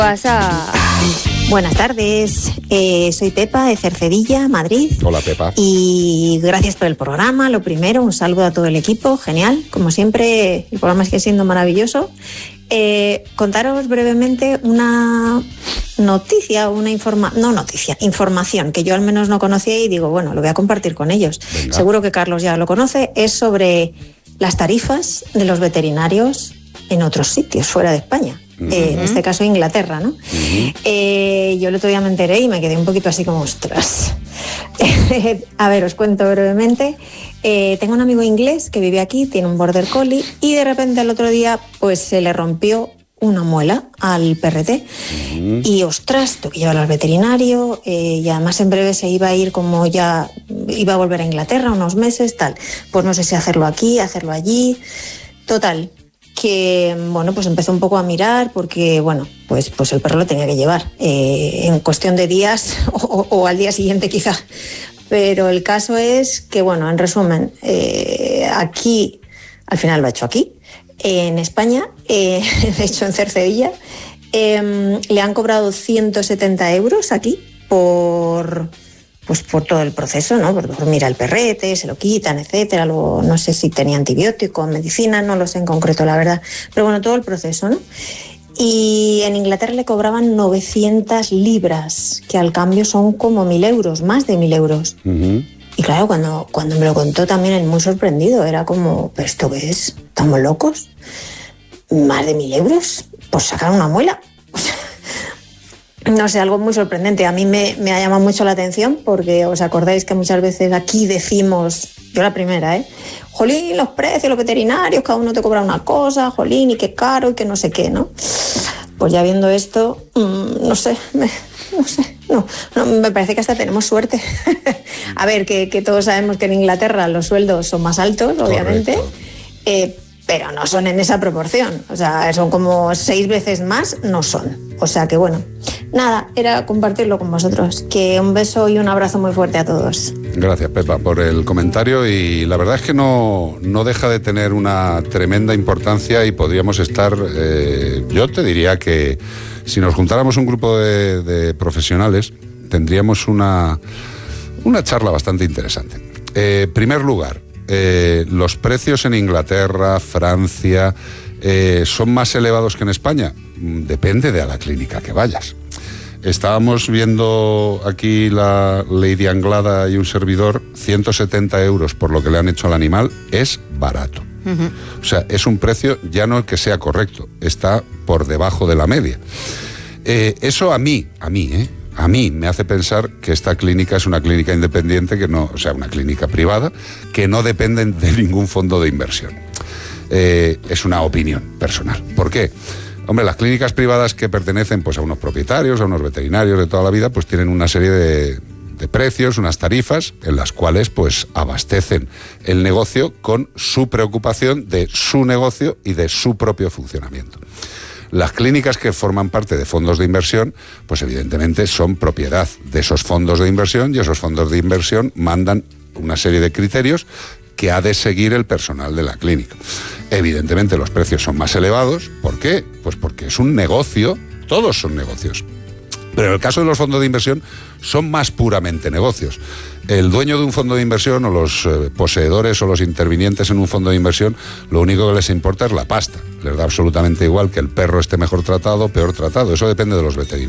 Pasa. Buenas tardes, soy Pepa de Cercedilla, Madrid. Hola, Pepa. Y gracias por el programa. Lo primero, un saludo a todo el equipo, genial. Como siempre, el programa sigue siendo maravilloso. Contaros brevemente una noticia, información que yo al menos no conocía y digo, bueno, lo voy a compartir con ellos. Venga. Seguro que Carlos ya lo conoce. Es sobre las tarifas de los veterinarios en otros sitios, fuera de España. En este caso Inglaterra, ¿no? Yo el otro día me enteré y me quedé un poquito así como, ostras. A ver, os cuento brevemente. Tengo un amigo inglés que vive aquí, tiene un border collie y de repente el otro día pues se le rompió una muela al perrete y ostras, tuve que llevarlo al veterinario y además en breve se iba a ir, como ya iba a volver a Inglaterra unos meses, tal. Pues no sé si hacerlo aquí, hacerlo allí. Total, que bueno, pues empezó un poco a mirar porque bueno, pues el perro lo tenía que llevar en cuestión de días o al día siguiente quizá. Pero el caso es que bueno, en resumen, aquí, al final lo ha hecho aquí, en España, de hecho en Cercedilla, le han cobrado 170 euros aquí por todo el proceso, ¿no? Por dormir al perrete, se lo quitan, etcétera. Luego no sé si tenía antibiótico, medicina, no lo sé en concreto, la verdad. Pero bueno, todo el proceso, ¿no? Y en Inglaterra le cobraban 900 libras, que al cambio son como 1.000 euros, más de 1.000 euros. Y claro, cuando me lo contó también él muy sorprendido, era como, ¿pero esto qué es? ¿Estamos locos? ¿Más de 1.000 euros? Por sacar una muela. No sé, algo muy sorprendente. A mí me ha llamado mucho la atención porque os acordáis que muchas veces aquí decimos, yo la primera, jolín, los precios, los veterinarios, cada uno te cobra una cosa, jolín, y qué caro y que no sé qué, ¿no? Pues ya viendo esto, no sé, me parece que hasta tenemos suerte. A ver, que todos sabemos que en Inglaterra los sueldos son más altos, obviamente, pero no son en esa proporción. O sea, son como 6 veces más, no son. O sea que bueno, nada, era compartirlo con vosotros. Que un beso y un abrazo muy fuerte a todos. Gracias, Pepa, por el comentario y la verdad es que no deja de tener una tremenda importancia y podríamos estar, yo te diría que si nos juntáramos un grupo de profesionales tendríamos una charla bastante interesante. Primer lugar, los precios en Inglaterra, Francia, ¿son más elevados que en España? Depende de a la clínica que vayas. Estábamos viendo aquí la Lady Anglada y un servidor, 170 euros por lo que le han hecho al animal, es barato. O sea, es un precio ya no que sea correcto, está por debajo de la media. Eso a mí me hace pensar que esta clínica es una clínica independiente, una clínica privada, que no depende de ningún fondo de inversión. Es una opinión personal. ¿Por qué? Hombre, las clínicas privadas que pertenecen pues a unos propietarios, a unos veterinarios de toda la vida, pues tienen una serie de precios, unas tarifas en las cuales pues abastecen el negocio con su preocupación de su negocio y de su propio funcionamiento. Las clínicas que forman parte de fondos de inversión, pues evidentemente son propiedad de esos fondos de inversión y esos fondos de inversión mandan una serie de criterios que ha de seguir el personal de la clínica. Evidentemente los precios son más elevados. ¿Por qué? Pues porque es un negocio, todos son negocios. Pero en el caso de los fondos de inversión son más puramente negocios. El dueño de un fondo de inversión o los poseedores o los intervinientes en un fondo de inversión, lo único que les importa es la pasta. Les da absolutamente igual que el perro esté mejor tratado o peor tratado. Eso depende de los veterinarios.